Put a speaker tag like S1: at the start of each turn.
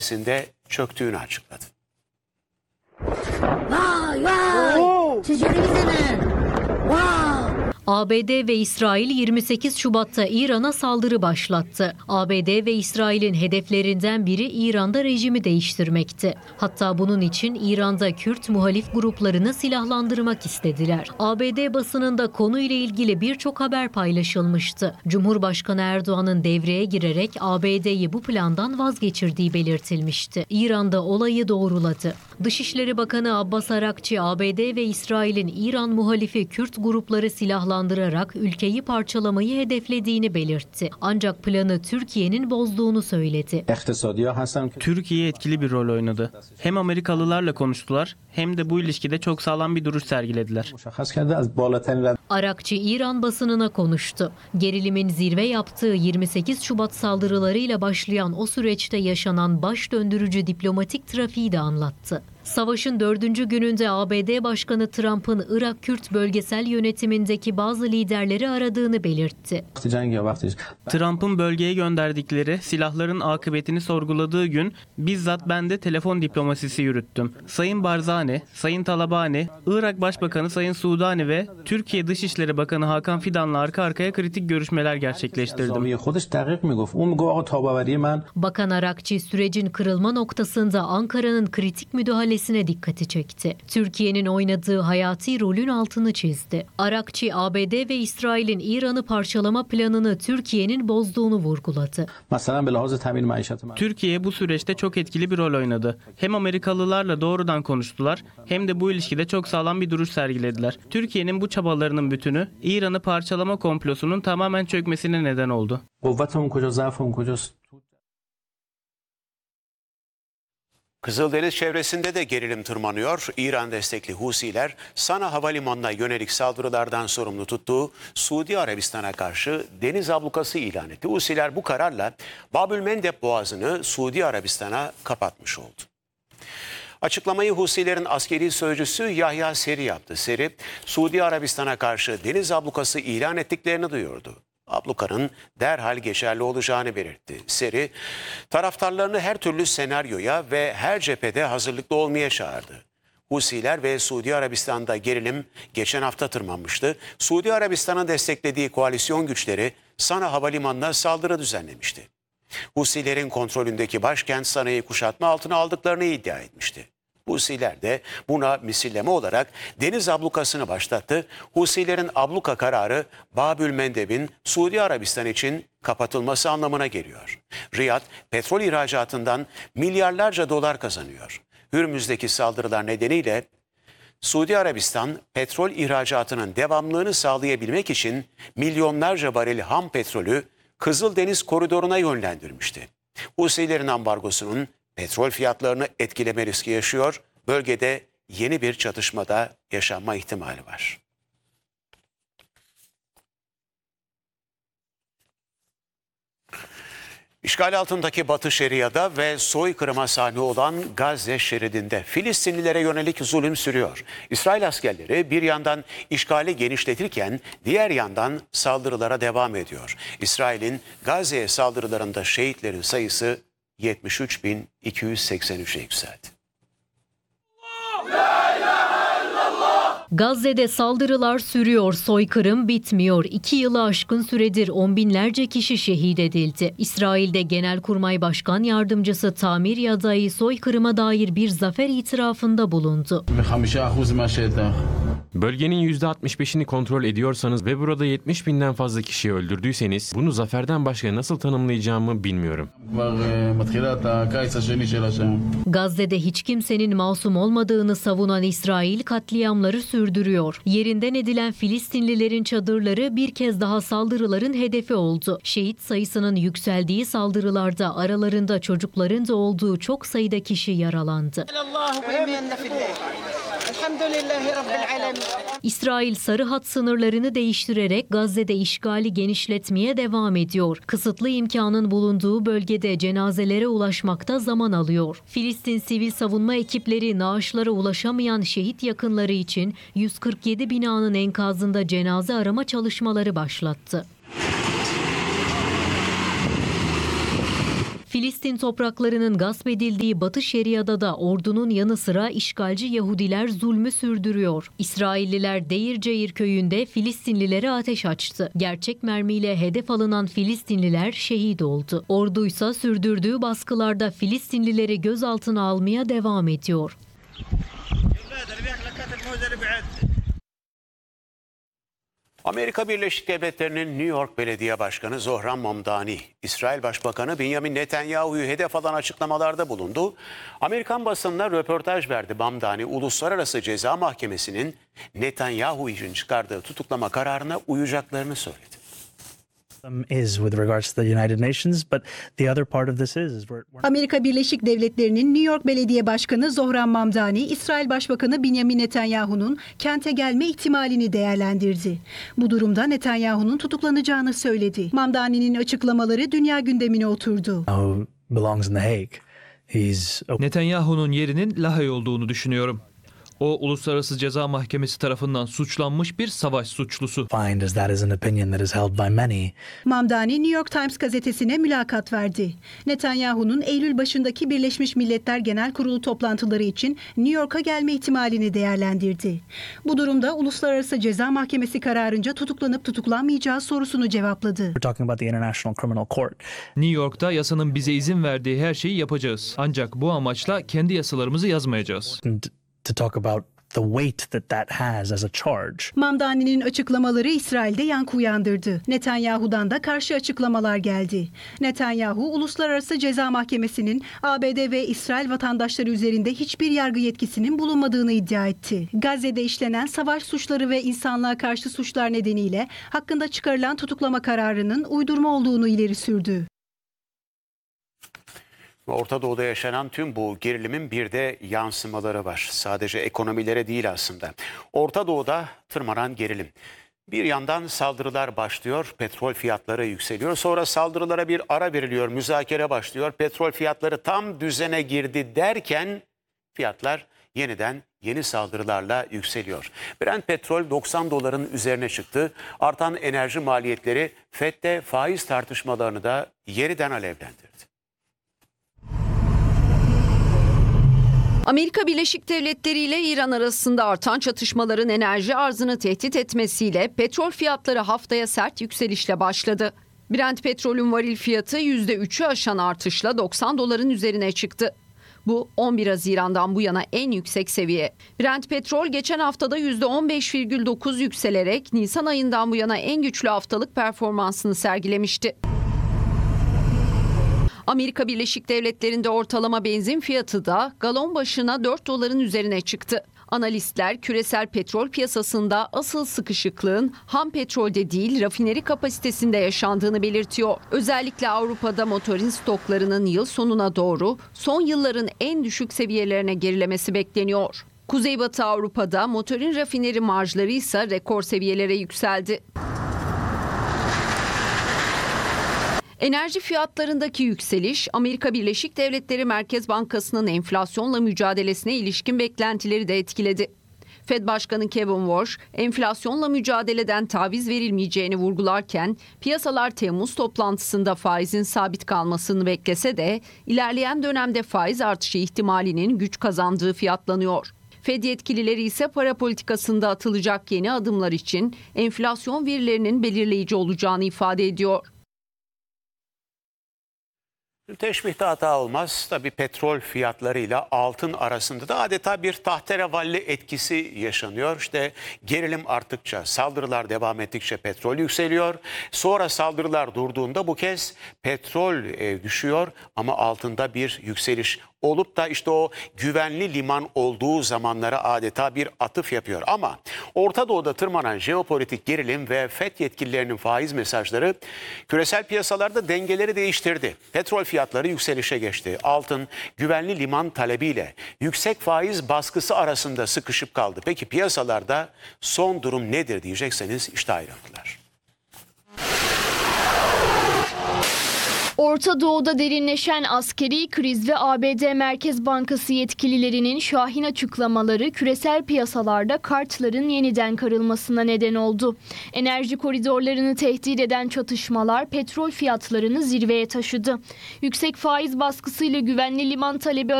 S1: çöktüğünü açıkladı.
S2: Vay vay! Çeşitlisiniz. Wow!
S3: ABD ve İsrail 28 Şubat'ta İran'a saldırı başlattı. ABD ve İsrail'in hedeflerinden biri İran'da rejimi değiştirmekti. Hatta bunun için İran'da Kürt muhalif gruplarını silahlandırmak istediler. ABD basınında konuyla ilgili birçok haber paylaşılmıştı. Cumhurbaşkanı Erdoğan'ın devreye girerek ABD'yi bu plandan vazgeçirdiği belirtilmişti. İran'da olayı doğruladı. Dışişleri Bakanı Abbas Arakçı, ABD ve İsrail'in İran muhalifi Kürt grupları silahlandırarak ülkeyi parçalamayı hedeflediğini belirtti. Ancak planı Türkiye'nin bozduğunu söyledi.
S4: Türkiye etkili bir rol oynadı. Hem Amerikalılarla konuştular hem de bu ilişkide çok sağlam bir duruş sergilediler.
S3: Arakçı İran basınına konuştu. Gerilimin zirve yaptığı 28 Şubat saldırılarıyla başlayan o süreçte yaşanan baş döndürücü diplomatik trafiği de anlattı. Savaşın 4. gününde ABD Başkanı Trump'ın Irak Kürt bölgesel yönetimindeki bazı liderleri aradığını belirtti.
S4: Trump'ın bölgeye gönderdikleri silahların akıbetini sorguladığı gün bizzat ben de telefon diplomasisi yürüttüm. Sayın Barzani, Sayın Talabani, Irak Başbakanı Sayın Sudani ve Türkiye Dışişleri Bakanı Hakan Fidan'la arka arkaya kritik görüşmeler gerçekleştirdim.
S3: Bakan Arakçı sürecin kırılma noktasında Ankara'nın kritik müdahalesine dikkati çekti. Türkiye'nin oynadığı hayati rolün altını çizdi. Arakçı, ABD ve İsrail'in İran'ı parçalama planını Türkiye'nin bozduğunu vurguladı.
S4: Türkiye bu süreçte çok etkili bir rol oynadı. Hem Amerikalılarla doğrudan konuştular hem de bu ilişkide çok sağlam bir duruş sergilediler. Türkiye'nin bu çabalarının bütünü İran'ı parçalama komplosunun tamamen çökmesine neden oldu.
S1: Kızıldeniz çevresinde de gerilim tırmanıyor. İran destekli Husiler Sana Havalimanı'na yönelik saldırılardan sorumlu tuttuğu Suudi Arabistan'a karşı deniz ablukası ilan etti. Husiler bu kararla Babülmendeb Boğazı'nı Suudi Arabistan'a kapatmış oldu. Açıklamayı Husilerin askeri sözcüsü Yahya Seri yaptı. Seri, Suudi Arabistan'a karşı deniz ablukası ilan ettiklerini duyurdu. Ablukanın derhal geçerli olacağını belirtti. Seri, taraftarlarını her türlü senaryoya ve her cephede hazırlıklı olmaya çağırdı. Husiler ve Suudi Arabistan'da gerilim geçen hafta tırmanmıştı. Suudi Arabistan'ın desteklediği koalisyon güçleri Sana Havalimanı'na saldırı düzenlemişti. Husilerin kontrolündeki başkent Sana'yı kuşatma altına aldıklarını iddia etmişti. Husiler de buna misilleme olarak deniz ablukasını başlattı. Husilerin abluka kararı Babülmendeb'in Suudi Arabistan için kapatılması anlamına geliyor. Riyad petrol ihracatından milyarlarca dolar kazanıyor. Hürmüz'deki saldırılar nedeniyle Suudi Arabistan petrol ihracatının devamlılığını sağlayabilmek için milyonlarca varil ham petrolü Kızıldeniz koridoruna yönlendirmişti. Husilerin ambargosunun petrol fiyatlarını etkileme riski yaşıyor. Bölgede yeni bir çatışmada yaşanma ihtimali var. İşgal altındaki Batı Şeria'da ve soykırıma sahne olan Gazze şeridinde Filistinlilere yönelik zulüm sürüyor. İsrail askerleri bir yandan işgali genişletirken diğer yandan saldırılara devam ediyor. İsrail'in Gazze'ye saldırılarında şehitlerin sayısı 73.283'e yükseldi.
S3: Gazze'de saldırılar sürüyor, soykırım bitmiyor. 2 yılı aşkın süredir on binlerce kişi şehit edildi. İsrail'de Genelkurmay Başkan Yardımcısı Tamir Yadai soykırıma dair bir zafer itirafında bulundu.
S5: Bölgenin %65'ini kontrol ediyorsanız ve burada 70 binden fazla kişiyi öldürdüyseniz bunu zaferden başka nasıl tanımlayacağımı bilmiyorum.
S3: Gazze'de hiç kimsenin masum olmadığını savunan İsrail katliamları sürdürüyor. Yerinden edilen Filistinlilerin çadırları bir kez daha saldırıların hedefi oldu. Şehit sayısının yükseldiği saldırılarda aralarında çocukların da olduğu çok sayıda kişi yaralandı. İsrail sarı hat sınırlarını değiştirerek Gazze'de işgali genişletmeye devam ediyor. Kısıtlı imkanın bulunduğu bölgede cenazelere ulaşmakta zaman alıyor. Filistin sivil savunma ekipleri naaşlara ulaşamayan şehit yakınları için 147 binanın enkazında cenaze arama çalışmaları başlattı. Filistin topraklarının gasp edildiği Batı Şeria'da da ordunun yanı sıra işgalci Yahudiler zulmü sürdürüyor. İsrailliler Deir Ceir köyünde Filistinlilere ateş açtı. Gerçek mermiyle hedef alınan Filistinliler şehit oldu. Orduysa sürdürdüğü baskılarda Filistinlileri gözaltına almaya devam ediyor.
S1: Amerika Birleşik Devletleri'nin New York Belediye Başkanı Zohran Mamdani, İsrail Başbakanı Benjamin Netanyahu'yu hedef alan açıklamalarda bulundu. Amerikan basınına röportaj verdi. Mamdani, Uluslararası Ceza Mahkemesi'nin Netanyahu için çıkardığı tutuklama kararına uyacaklarını söyledi.
S6: Is with regards to the United Nations, but the other part of this is
S7: Amerika Birleşik Devletleri'nin New York Belediye Başkanı Zohran Mamdani, İsrail Başbakanı Benjamin Netanyahu'nun kente gelme ihtimalini değerlendirdi. Bu durumda Netanyahu'nun tutuklanacağını söyledi. Mamdani'nin açıklamaları dünya gündemine oturdu.
S6: belongs in The Hague.
S8: Netanyahu'nun yerinin Lahey olduğunu düşünüyorum. O, Uluslararası Ceza Mahkemesi tarafından suçlanmış bir savaş suçlusu.
S6: Find as that is an opinion that is held by many.
S7: Mamdani New York Times gazetesine mülakat verdi. Netanyahu'nun Eylül başındaki Birleşmiş Milletler Genel Kurulu toplantıları için New York'a gelme ihtimalini değerlendirdi. Bu durumda Uluslararası Ceza Mahkemesi kararınca tutuklanıp tutuklanmayacağı sorusunu cevapladı.
S6: We're talking about the International Criminal Court.
S8: New York'ta yasanın bize izin verdiği her şeyi yapacağız. Ancak bu amaçla kendi yasalarımızı yazmayacağız.
S6: To talk about the weight that has as a charge.
S7: Mamdani'nin açıklamaları İsrail'de yankı uyandırdı. Netanyahu'dan da karşı açıklamalar geldi. Netanyahu, Uluslararası Ceza Mahkemesi'nin ABD ve İsrail vatandaşları üzerinde hiçbir yargı yetkisinin bulunmadığını iddia etti. Gazze'de işlenen savaş suçları ve insanlığa karşı suçlar nedeniyle hakkında çıkarılan tutuklama kararının uydurma olduğunu ileri sürdü.
S1: Orta Doğu'da yaşanan tüm bu gerilimin bir de yansımaları var. Sadece ekonomilere değil aslında. Orta Doğu'da tırmanan gerilim. Bir yandan saldırılar başlıyor, petrol fiyatları yükseliyor. Sonra saldırılara bir ara veriliyor, müzakere başlıyor. Petrol fiyatları tam düzene girdi derken fiyatlar yeniden yeni saldırılarla yükseliyor. Brent petrol 90 doların üzerine çıktı. Artan enerji maliyetleri FED'de faiz tartışmalarını da yeniden alevlendirdi.
S9: Amerika Birleşik Devletleri ile İran arasında artan çatışmaların enerji arzını tehdit etmesiyle petrol fiyatları haftaya sert yükselişle başladı. Brent petrolün varil fiyatı %3'ü aşan artışla 90 doların üzerine çıktı. Bu 11 Haziran'dan bu yana en yüksek seviye. Brent petrol geçen haftada %15,9 yükselerek Nisan ayından bu yana en güçlü haftalık performansını sergilemişti. Amerika Birleşik Devletleri'nde ortalama benzin fiyatı da galon başına 4 doların üzerine çıktı. Analistler küresel petrol piyasasında asıl sıkışıklığın ham petrolde değil rafineri kapasitesinde yaşandığını belirtiyor. Özellikle Avrupa'da motorin stoklarının yıl sonuna doğru son yılların en düşük seviyelerine gerilemesi bekleniyor. Kuzeybatı Avrupa'da motorin rafineri marjları ise rekor seviyelere yükseldi. Enerji fiyatlarındaki yükseliş, Amerika Birleşik Devletleri Merkez Bankası'nın enflasyonla mücadelesine ilişkin beklentileri de etkiledi. Fed Başkanı Kevin Warsh, enflasyonla mücadeleden taviz verilmeyeceğini vurgularken, piyasalar Temmuz toplantısında faizin sabit kalmasını beklese de, ilerleyen dönemde faiz artışı ihtimalinin güç kazandığı fiyatlanıyor. Fed yetkilileri ise para politikasında atılacak yeni adımlar için enflasyon verilerinin belirleyici olacağını ifade ediyor.
S1: Teşbihte hata olmaz. Tabii petrol fiyatlarıyla altın arasında da adeta bir tahterevalli etkisi yaşanıyor. İşte gerilim arttıkça, saldırılar devam ettikçe petrol yükseliyor. Sonra saldırılar durduğunda bu kez petrol düşüyor ama altında bir yükseliş olup da işte o güvenli liman olduğu zamanlara adeta bir atıf yapıyor. Ama Orta Doğu'da tırmanan jeopolitik gerilim ve FED yetkililerinin faiz mesajları küresel piyasalarda dengeleri değiştirdi. Petrol fiyatları yükselişe geçti. Altın güvenli liman talebiyle yüksek faiz baskısı arasında sıkışıp kaldı. Peki piyasalarda son durum nedir diyecekseniz işte ayrıntılar.
S10: Orta Doğu'da derinleşen askeri kriz ve ABD Merkez Bankası yetkililerinin şahin açıklamaları küresel piyasalarda kartların yeniden karılmasına neden oldu. Enerji koridorlarını tehdit eden çatışmalar petrol fiyatlarını zirveye taşıdı. Yüksek faiz baskısıyla güvenli liman talebi